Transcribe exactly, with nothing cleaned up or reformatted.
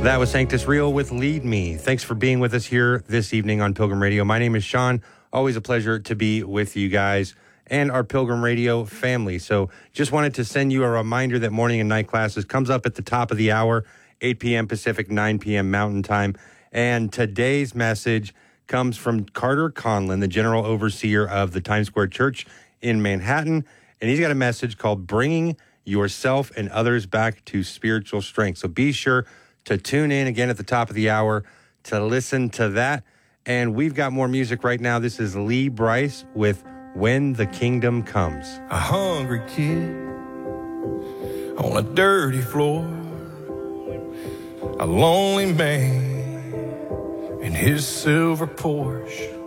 That was Sanctus Real with Lead Me. Thanks for being with us here this evening on Pilgrim Radio. My name is Sean. Always a pleasure to be with you guys and our Pilgrim Radio family. So just wanted to send you a reminder that morning and night classes comes up at the top of the hour, eight p.m. Pacific, nine p.m. Mountain Time. And today's message comes from Carter Conlon, the general overseer of the Times Square Church in Manhattan. And he's got a message called Bringing Yourself and Others Back to Spiritual Strength. So be sure to tune in again at the top of the hour to listen to that. And we've got more music right now. This is Lee Brice with When the Kingdom Comes. A hungry kid on a dirty floor, a lonely man in his silver Porsche,